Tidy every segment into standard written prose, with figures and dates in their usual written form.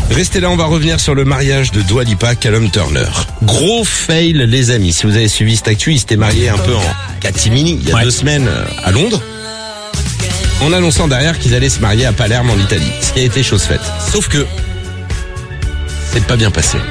Restez là, on va revenir sur le mariage de Dua Lipa, Callum Turner. Gros fail les amis, si vous avez suivi cette actu, il s'était marié un peu en catimini il y a 2 semaines à Londres, en annonçant derrière qu'ils allaient se marier à Palerme en Italie, ce qui a été chose faite. Sauf que c'est pas bien passé.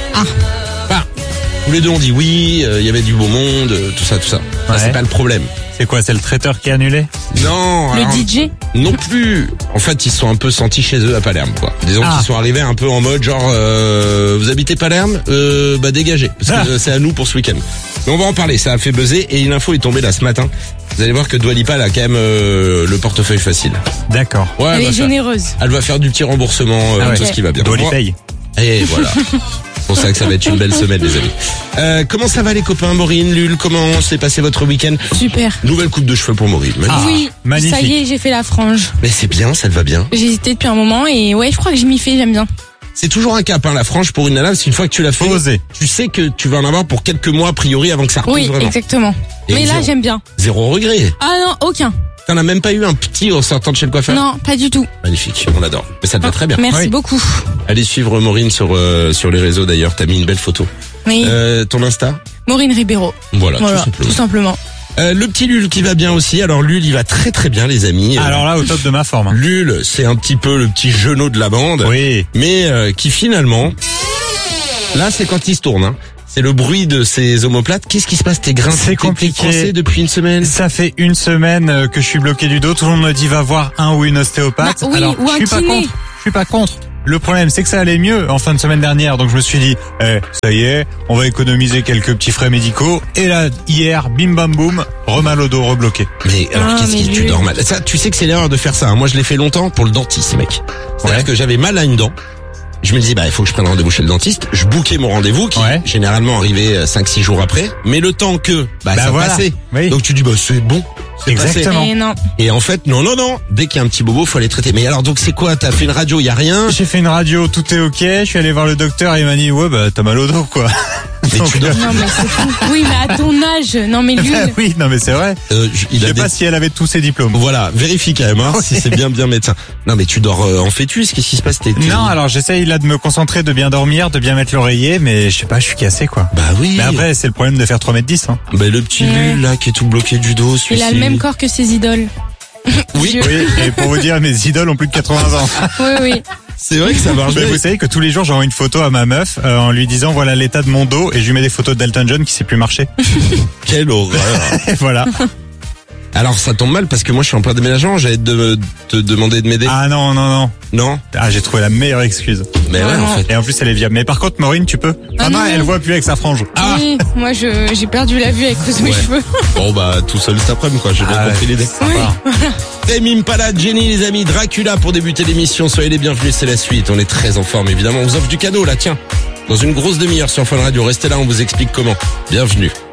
Tous les deux ont dit oui, il y avait du beau monde, tout ça. Ça, c'est pas le problème. C'est quoi, c'est le traiteur qui a annulé? Non. Le DJ? Non plus. En fait, ils se sont un peu sentis chez eux à Palerme, quoi. Disons qu'ils sont arrivés un peu en mode genre, vous habitez Palerme? Dégagez. Parce que c'est à nous pour ce week-end. Mais on va en parler, ça a fait buzzer et l'info est tombée là ce matin. Vous allez voir que Dua Lipa, elle a quand même le portefeuille facile. D'accord. Ouais, Elle est généreuse. Elle va faire du petit remboursement, tout ce qui va bien. Dua Lipa paye. Et voilà. C'est pour ça que ça va être une belle semaine, les amis. Comment ça va les copains? Maureen, Lul, comment s'est passé votre week-end? Super. Nouvelle coupe de cheveux pour Maureen. Oui, magnifique. ça y est, j'ai fait la frange. Mais c'est bien, ça te va bien. J'ai hésité depuis un moment et ouais, je crois que je m'y fais, j'aime bien. C'est toujours un cap, la frange pour une nana, parce qu'une fois que tu l'as fait, tu sais que tu vas en avoir pour quelques mois a priori avant que ça repousse Oui, vraiment. exactement. Et Mais là, j'aime bien. Zéro regret. Ah non, aucun. T'en as même pas eu un petit en sortant de chez le coiffeur? Non, pas du tout. Magnifique, on l'adore. Mais ça te va très bien. Merci beaucoup. Allez suivre Maureen sur les réseaux d'ailleurs, t'as mis une belle photo. Oui. Ton Insta? Maureen Ribeiro. Voilà, tout simplement. Le petit Lul qui va bien aussi. Alors Lul, il va très très bien les amis. Alors là, au top de ma forme. Lul, c'est un petit peu le petit genou de la bande. Oui. Mais qui finalement, là c'est quand il se tourne. C'est le bruit de ses omoplates. Qu'est-ce qui se passe? T'es grincé, c'est compliqué depuis une semaine. Ça fait une semaine que je suis bloqué du dos. Tout le monde me dit va voir un ou une ostéopathe. Oui, alors ou un kiné. Je suis pas contre. Le problème, c'est que ça allait mieux en fin de semaine dernière. Donc je me suis dit, ça y est, on va économiser quelques petits frais médicaux. Et là, hier, bim bam boum, remal au dos, rebloqué. Mais alors tu dors mal? Ça, tu sais que c'est l'erreur de faire ça. Moi, je l'ai fait longtemps pour le dentiste, mec. C'est-à-dire que j'avais mal à une dent. Je me disais, il faut que je prenne rendez-vous chez le dentiste. Je bookais mon rendez-vous qui généralement arrivait 5-6 jours après. Mais le temps que, ça passait. Oui. Donc tu dis, c'est bon. Exactement. Et non. Et en fait, non. Dès qu'il y a un petit bobo, faut aller traiter. Mais alors, donc c'est quoi? T'as fait une radio, y a rien? J'ai fait une radio, tout est ok. Je suis allé voir le docteur et il m'a dit, t'as mal au dos, quoi. Mais tu dors. Non mais c'est fou. Oui, mais à ton âge, non mais lui. Oui, non mais c'est vrai. Je sais pas si elle avait tous ses diplômes. Voilà, vérifie quand même, si c'est bien médecin. Non mais tu dors en fœtus, qu'est-ce qui se passe? Non, alors j'essaye là de me concentrer, de bien dormir, de bien mettre l'oreiller, mais je sais pas, je suis cassé quoi. Bah oui. Mais après, c'est le problème de faire 3m10. Bah le petit Lul là qui est tout bloqué du dos, il a le même corps que ses idoles. Oui. Et pour vous dire, mes idoles ont plus de 80 ans. Oui. C'est vrai que ça marche bien. Vous savez que tous les jours j'envoie une photo à ma meuf en lui disant voilà l'état de mon dos et je lui mets des photos d'Elton John qui sait plus marcher. Quelle horreur. Et voilà. Alors ça tombe mal parce que moi je suis en plein déménagement, j'allais te demander de m'aider. Ah non. Non? Ah j'ai trouvé la meilleure excuse. Mais ouais, en fait. Et en plus elle est viable. Mais par contre Maureen tu peux. Non, elle voit plus avec sa frange. Ah. Oui, moi j'ai perdu la vue avec cause de mes cheveux. Bon tout seul cet après-midi quoi, j'ai bien compris l'idée. Tame Impala, Jenny les amis, Dracula pour débuter l'émission, soyez les bienvenus, c'est la suite, on est très en forme évidemment, on vous offre du cadeau là, tiens. Dans une grosse demi-heure sur Fun Radio, restez là, on vous explique comment. Bienvenue.